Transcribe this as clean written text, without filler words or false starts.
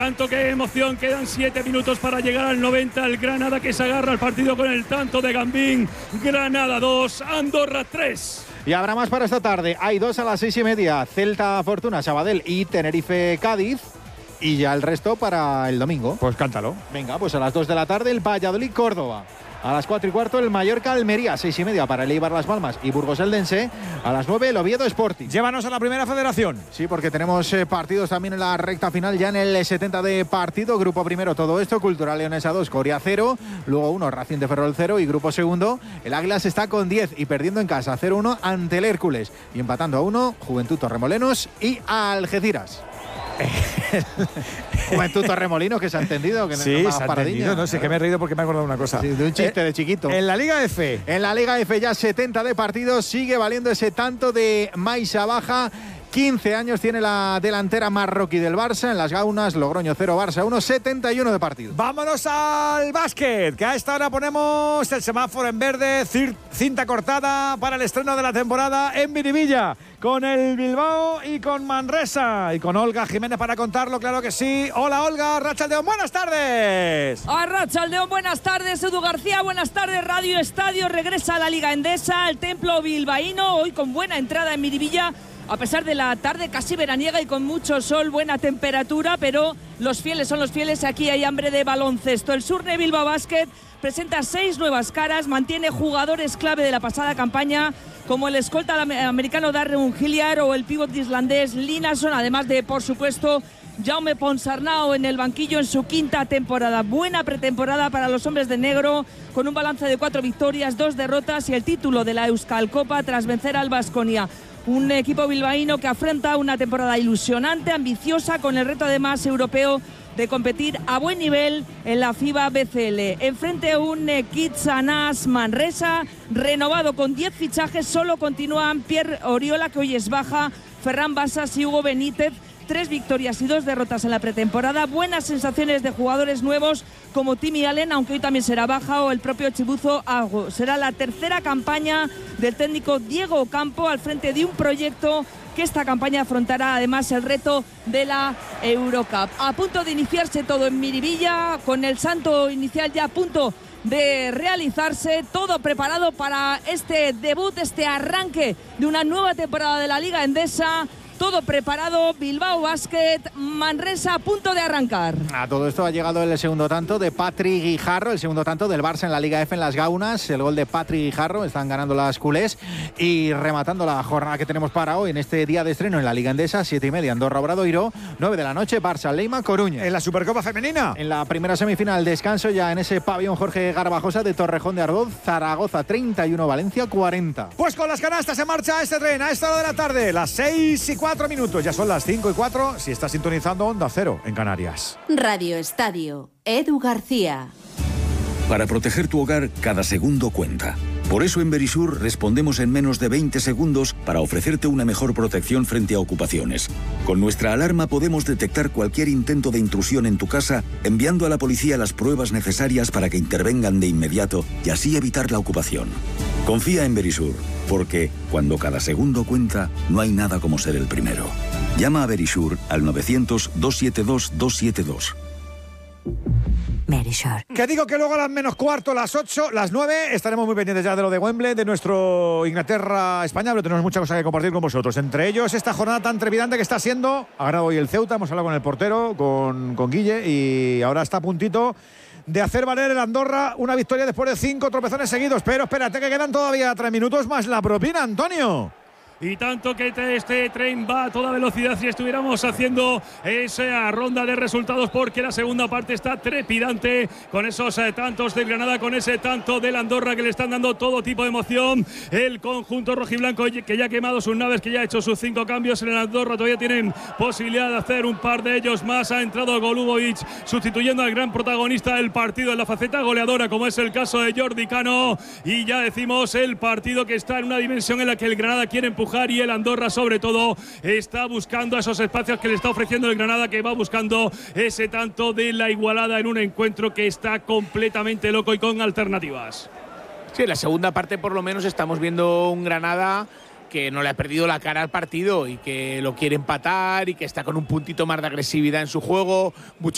Tanto que emoción, quedan 7 minutos para llegar al 90, el Granada que se agarra al partido con el tanto de Gambín. Granada 2, Andorra 3. Y habrá más para esta tarde, hay 2 a las 6:30, Celta Fortuna Sabadell y Tenerife Cádiz. Y ya el resto para el domingo. Pues cántalo. Venga, pues a las 2 de la tarde el Valladolid Córdoba. A las 4:15 el Mallorca Almería, 6:30 para el Eibar Las Palmas y Burgos Eldense. A las 9 el Oviedo Sporting. Llévanos a la Primera Federación. Sí, porque tenemos partidos también en la recta final, ya en el 70 de partido. Grupo primero, todo esto, Cultural Leonesa 2, Coria 0. Luego 1, Racing de Ferrol 0. Y grupo segundo, el Águilas está con 10 y perdiendo en casa 0-1 ante el Hércules. Y empatando a 1, Juventud Torremolenos y Algeciras. Juventud Torremolinos, que se ha entendido. Que sí, no se ha entendido. No sé, que me he reído porque me he acordado de una cosa. Sí, de un chiste de chiquito. En la Liga F. En la Liga F ya 70 de partidos. Sigue valiendo ese tanto de Maisa Baja. 15 años tiene la delantera marroquí del Barça. En las Gaunas, Logroño 0, Barça 1, 71 de partido. Vámonos al básquet, que a esta hora ponemos el semáforo en verde, cinta cortada para el estreno de la temporada en Miribilla, con el Bilbao y con Manresa. Y con Olga Jiménez para contarlo, claro que sí. Hola Olga, Arratsaldeon, buenas tardes. Arratsaldeon, buenas tardes. Edu García, buenas tardes. Radio Estadio regresa a la Liga Endesa, al templo bilbaíno, hoy con buena entrada en Miribilla. A pesar de la tarde casi veraniega y con mucho sol, buena temperatura, pero los fieles son los fieles. Aquí hay hambre de baloncesto. El Surne Bilbao Basket presenta 6 nuevas caras, mantiene jugadores clave de la pasada campaña, como el escolta americano Darren Hilliard o el pívot islandés Linason, además de, por supuesto, Jaume Ponsarnau en el banquillo en su 5ª temporada. Buena pretemporada para los hombres de negro, con un balance de 4 victorias, 2 derrotas y el título de la Euskal Copa tras vencer al Baskonia. Un equipo bilbaíno que afronta una temporada ilusionante, ambiciosa, con el reto además europeo de competir a buen nivel en la FIBA BCL. Enfrente un Kitsanas Manresa renovado con 10 fichajes. Solo continúan Pierre Oriola, que hoy es baja, Ferran Basas y Hugo Benítez. 3 victorias y 2 derrotas en la pretemporada. Buenas sensaciones de jugadores nuevos como Timmy Allen, aunque hoy también será baja, o el propio Chibuzo Ago. Será la tercera campaña del técnico Diego Ocampo al frente de un proyecto que esta campaña afrontará además el reto de la Eurocup. A punto de iniciarse todo en Miribilla, con el santo inicial ya a punto de realizarse, todo preparado para este debut, este arranque de una nueva temporada de la Liga Endesa. Todo preparado, Bilbao Basket, Manresa a punto de arrancar. A todo esto ha llegado el segundo tanto de Patri Guijarro, el segundo tanto del Barça en la Liga F en las Gaunas. El gol de Patri Guijarro, están ganando las culés. Y rematando la jornada que tenemos para hoy en este día de estreno en la Liga Endesa, 7:30 Andorra Obradoiro, 9 de la noche Barça Leima Coruña. En la Supercopa Femenina. En la primera semifinal, descanso ya en ese pabellón Jorge Garbajosa de Torrejón de Ardoz, Zaragoza 31, Valencia 40. Pues con las canastas se marcha este tren a esta hora de la tarde, las 6:04. 4 minutos, ya son las 5:04 si está sintonizando Onda Cero en Canarias. Radio Estadio, Edu García. Para proteger tu hogar, cada segundo cuenta. Por eso en Verisur respondemos en menos de 20 segundos para ofrecerte una mejor protección frente a ocupaciones. Con nuestra alarma podemos detectar cualquier intento de intrusión en tu casa, enviando a la policía las pruebas necesarias para que intervengan de inmediato y así evitar la ocupación. Confía en Verisur, porque cuando cada segundo cuenta, no hay nada como ser el primero. Llama a Verisur al 900-272-272. Verisur. Que digo que luego a las menos cuarto, las 8, las 9, estaremos muy pendientes ya de lo de Wembley, de nuestro Inglaterra-España, pero tenemos mucha cosa que compartir con vosotros. Entre ellos, esta jornada tan trepidante que está siendo. Ha ganado hoy el Ceuta, hemos hablado con el portero, con Guille, y ahora está a puntito de hacer valer el Andorra una victoria después de 5 tropezones seguidos. Pero espérate que quedan todavía 3 minutos más la propina, Antonio. Y tanto que este tren va a toda velocidad si estuviéramos haciendo esa ronda de resultados, porque la segunda parte está trepidante con esos tantos del Granada, con ese tanto del Andorra que le están dando todo tipo de emoción. El conjunto rojiblanco que ya ha quemado sus naves, que ya ha hecho sus 5 cambios en el Andorra, todavía tienen posibilidad de hacer un par de ellos más. Ha entrado Golubovic sustituyendo al gran protagonista del partido en la faceta goleadora, como es el caso de Jordi Cano. Y ya decimos, el partido que está en una dimensión en la que el Granada quiere empujar, y el Andorra sobre todo está buscando esos espacios que le está ofreciendo el Granada, que va buscando ese tanto de la igualada en un encuentro que está completamente loco y con alternativas. Sí, en la segunda parte por lo menos estamos viendo un Granada que no le ha perdido la cara al partido y que lo quiere empatar y que está con un puntito más de agresividad en su juego, mucho